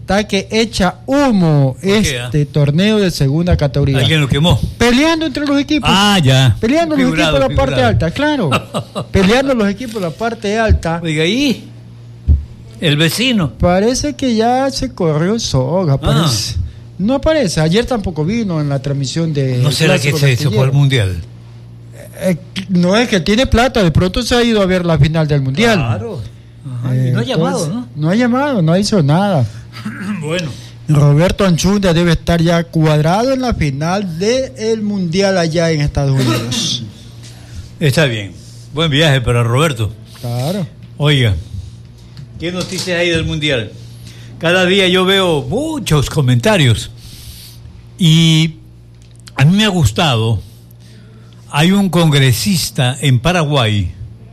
está que echa humo este torneo de segunda categoría. ¿Alguien lo quemó? Peleando entre los equipos. Ya. Peleando los equipos de la parte alta, claro. Peleando los equipos de la parte alta. Oiga, ahí, el vecino. Parece que ya se corrió soga, parece. No aparece. Ayer tampoco vino en la transmisión de... ¿No será que se fue al Mundial? No, es que tiene plata. De pronto se ha ido a ver la final del Mundial. Claro. Y no ha llamado, ¿no? No ha llamado, no hizo nada. Bueno. Roberto Anchundia debe estar ya cuadrado en la final del Mundial allá en Estados Unidos. Está bien. Buen viaje para Roberto. Claro. Oiga, ¿qué noticias hay del Mundial? Cada día yo veo muchos comentarios y a mí me ha gustado. Hay un congresista en Paraguay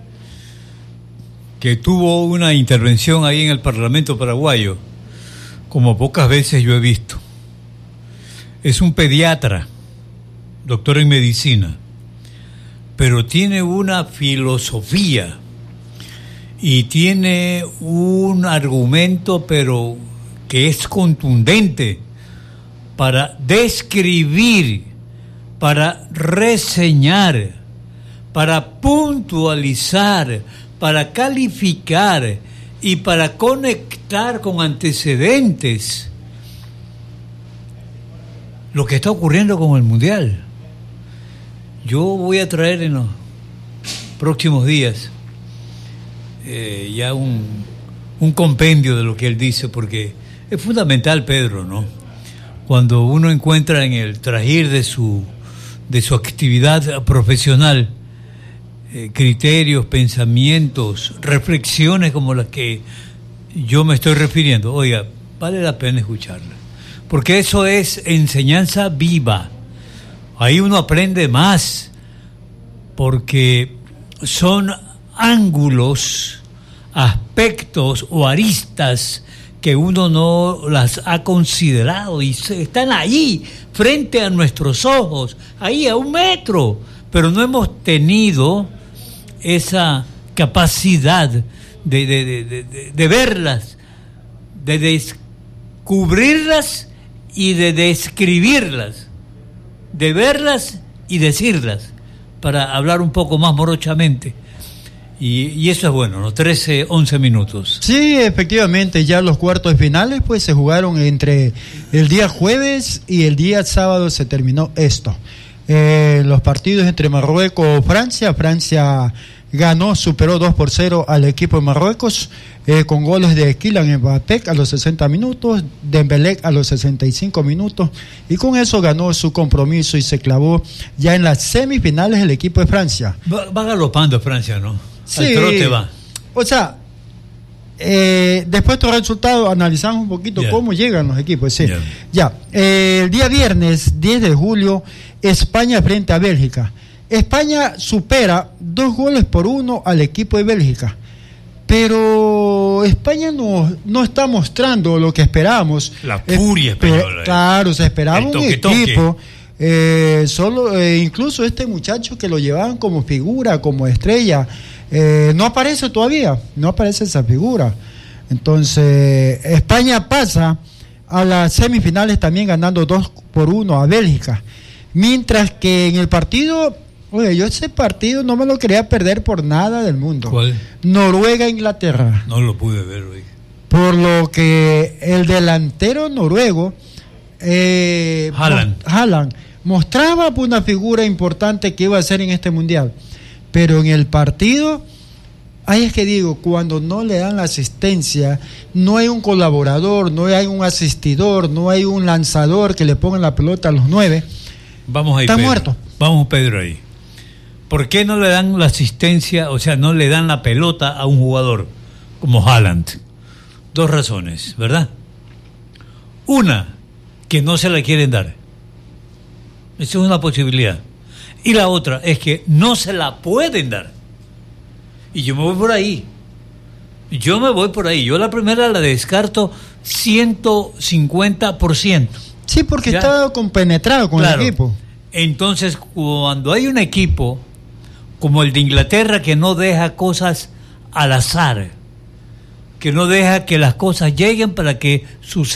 que tuvo una intervención ahí en el Parlamento paraguayo, como pocas veces yo he visto. Es un pediatra, doctor en medicina, pero tiene una filosofía y tiene un argumento, pero que es contundente para describir, para reseñar, para puntualizar, para calificar y para conectar con antecedentes lo que está ocurriendo con el Mundial. Yo voy a traer en los próximos días ya un compendio de lo que él dice, porque es fundamental, Pedro, ¿no? Cuando uno encuentra en el trajir de su actividad profesional criterios, pensamientos, reflexiones como las que yo me estoy refiriendo, oiga, vale la pena escucharla, porque eso es enseñanza viva. Ahí uno aprende más, porque son ángulos, aspectos o aristas que uno no las ha considerado y están ahí, frente a nuestros ojos, ahí a 1 metro, pero no hemos tenido esa capacidad de verlas, de descubrirlas y de describirlas, de verlas y decirlas, para hablar un poco más morochamente. Y eso es bueno, ¿no? 13, 11 minutos. Sí, efectivamente, ya los cuartos de finales pues se jugaron entre el día jueves y el día sábado se terminó esto. Los partidos entre Marruecos y Francia ganó, superó 2-0 al equipo de Marruecos, con goles de Kylian Mbappé a los 60 minutos, Dembélé a los 65 minutos, y con eso ganó su compromiso y se clavó ya en las semifinales el equipo de Francia. Va galopando Francia, ¿no? Sí, al trote va. O sea, después de estos resultados analizamos un poquito cómo llegan los equipos. Sí. El día viernes 10 de julio, España frente a Bélgica. España supera 2-1 al equipo de Bélgica, pero España no está mostrando lo que esperábamos. La furia española. Claro, se esperaba un equipo. Incluso este muchacho que lo llevaban como figura, como estrella, no aparece todavía, no aparece esa figura. Entonces España pasa a las semifinales también ganando 2-1 a Bélgica, mientras que en el partido, oye, yo ese partido no me lo quería perder por nada del mundo. ¿Cuál? Noruega-Inglaterra. No lo pude ver hoy. Por lo que el delantero noruego Haaland mostraba una figura importante que iba a ser en este mundial, pero en el partido, ahí es que digo, cuando no le dan la asistencia, no hay un colaborador, no hay un asistidor, no hay un lanzador que le ponga la pelota a los 9. Vamos ahí, está Pedro. Muerto. Vamos, Pedro, ahí. ¿Por qué no le dan la asistencia, o sea, no le dan la pelota a un jugador como Haaland? 2 razones, ¿verdad? Una, que no se la quieren dar. Esa es una posibilidad. Y la otra es que no se la pueden dar. Y yo me voy por ahí. Yo la primera la descarto 150%. Sí, porque está compenetrado con el equipo. Entonces, cuando hay un equipo como el de Inglaterra que no deja cosas al azar, que no deja que las cosas lleguen para que sucedan,